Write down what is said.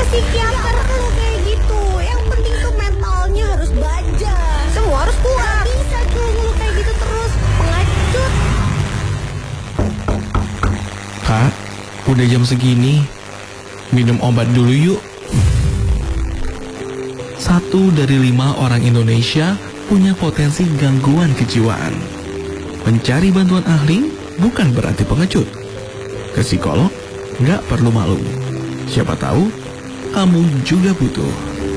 psikiater tuh kayak gitu. Yang penting tuh mentalnya harus baja. Semua harus kuat. Gak bisa tuh ngeluh kayak gitu terus. Pengacut. Kak, udah jam segini. Minum obat dulu yuk. 1 dari 5 orang Indonesia punya potensi gangguan kejiwaan. Mencari bantuan ahli bukan berarti pengecut. Ke psikolog nggak perlu malu. Siapa tahu kamu juga butuh.